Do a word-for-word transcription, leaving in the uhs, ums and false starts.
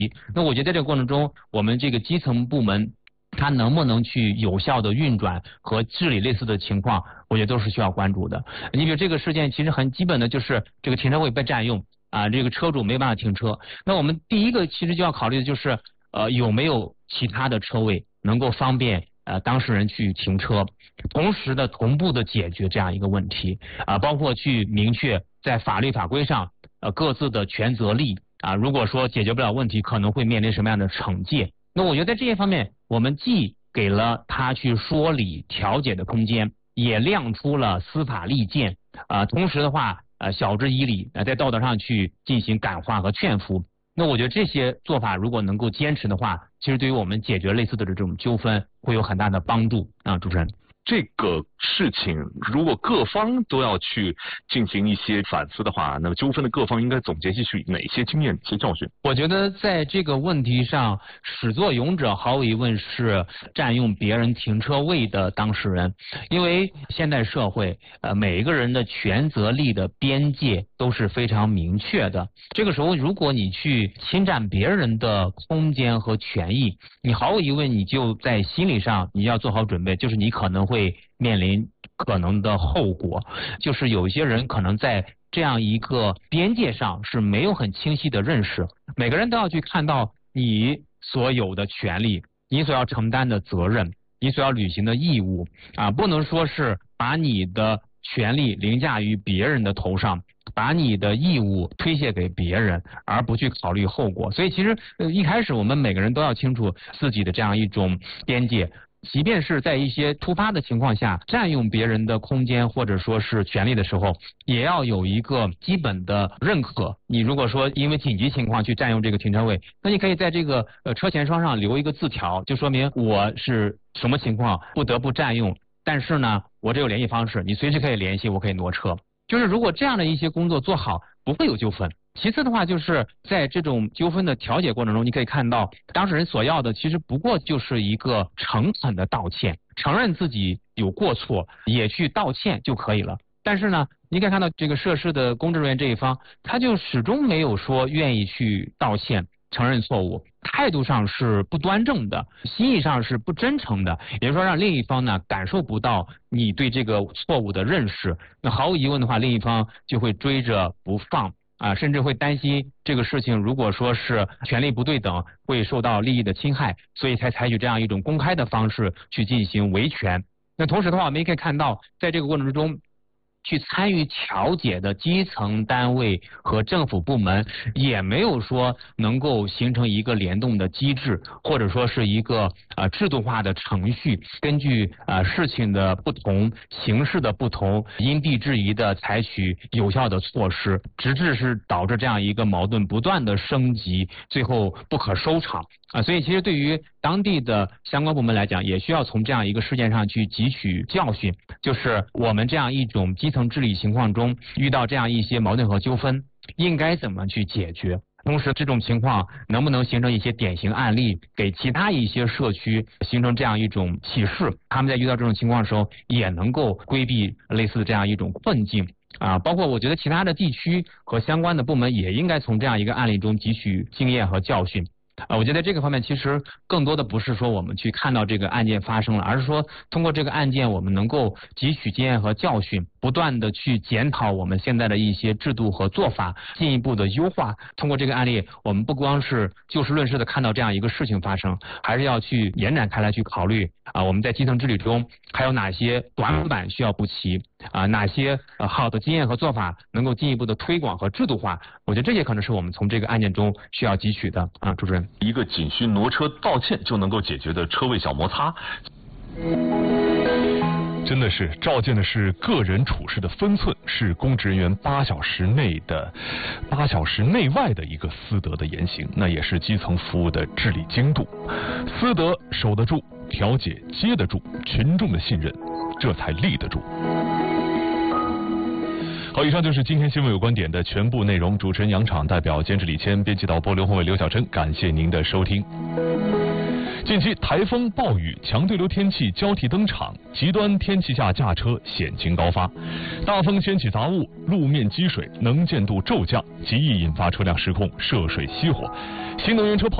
那我觉得在这个过程中，我们这个基层部门它能不能去有效的运转和治理类似的情况，我觉得都是需要关注的。你比如这个事件其实很基本的就是这个停车位被占用啊，这个车主没办法停车。那我们第一个其实就要考虑的就是呃有没有其他的车位能够方便呃当事人去停车，同时的同步的解决这样一个问题啊，包括去明确在法律法规上呃各自的权责利啊，如果说解决不了问题，可能会面临什么样的惩戒。那我觉得在这些方面，我们既给了他去说理调解的空间，也亮出了司法利剑啊，同时的话呃晓之以理，呃在道德上去进行感化和劝服。那我觉得这些做法如果能够坚持的话，其实对于我们解决类似的这种纠纷会有很大的帮助啊，主持人。 这个事情如果各方都要去进行一些反思的话，那么纠纷的各方应该总结吸取哪些经验、哪些教训？ 我觉得在这个问题上，始作俑者毫无疑问是占用别人停车位的当事人，因为现代社会呃每一个人的权责利的边界都是非常明确的。这个时候，如果你去侵占别人的空间和权益，你毫无疑问你就在心理上你要做好准备，就是你可能会会面临可能的后果，就是有一些人可能在这样一个边界上是没有很清晰的认识。每个人都要去看到你所有的权利，你所要承担的责任，你所要履行的义务啊，不能说是把你的权利凌驾于别人的头上，把你的义务推卸给别人，而不去考虑后果。所以其实呃一开始我们每个人都要清楚自己的这样一种边界。即便是在一些突发的情况下占用别人的空间或者说是权利的时候，也要有一个基本的认可。你如果说因为紧急情况去占用这个停车位，那你可以在这个呃车前窗上留一个字条，就说明我是什么情况不得不占用，但是呢我这有联系方式，你随时可以联系，我可以挪车。就是如果这样的一些工作做好，不会有纠纷。其次的话，就是在这种纠纷的调解过程中，你可以看到当事人所要的其实不过就是一个诚恳的道歉，承认自己有过错，也去道歉就可以了。但是呢，你可以看到这个涉事的公职人员这一方，他就始终没有说愿意去道歉承认错误，态度上是不端正的，心意上是不真诚的，也就是说让另一方呢感受不到你对这个错误的认识。那毫无疑问的话，另一方就会追着不放啊，甚至会担心这个事情如果说是权利不对等，会受到利益的侵害，所以才采取这样一种公开的方式去进行维权。那同时的话，我们也可以看到，在这个过程之中，去参与调解的基层单位和政府部门也没有说能够形成一个联动的机制，或者说是一个呃制度化的程序，根据呃事情的不同、形势的不同，因地制宜的采取有效的措施，直至是导致这样一个矛盾不断的升级，最后不可收场啊。所以其实对于当地的相关部门来讲，也需要从这样一个事件上去汲取教训，就是我们这样一种基层治理情况中遇到这样一些矛盾和纠纷，应该怎么去解决。同时这种情况能不能形成一些典型案例，给其他一些社区形成这样一种启示，他们在遇到这种情况的时候也能够规避类似这样一种困境啊。包括我觉得其他的地区和相关的部门也应该从这样一个案例中汲取经验和教训啊。我觉得这个方面其实更多的不是说我们去看到这个案件发生了，而是说通过这个案件我们能够汲取经验和教训，不断的去检讨我们现在的一些制度和做法，进一步的优化。通过这个案例，我们不光是就事论事的看到这样一个事情发生，还是要去延展开来去考虑啊，我们在基层治理中还有哪些短板需要补齐啊，哪些呃好的经验和做法能够进一步的推广和制度化。我觉得这些可能是我们从这个案件中需要汲取的啊。主持人， 一个仅需挪车道歉就能够解决的车位小摩擦，真的是照见的是个人处事的分寸，是公职人员八小时内的八小时内外的一个私德的言行，那也是基层服务的治理精度。私德守得住，调解接得住，群众的信任这才立得住。好，以上就是今天新闻有观点的全部内容。主持人杨昶，代表监制李谦，编辑导播刘宏伟、刘晓珍，感谢您的收听。 近期台风、暴雨、强对流天气交替登场，极端天气下驾车险情高发。大风掀起杂物，路面积水，能见度骤降，极易引发车辆失控、涉水熄火。新能源车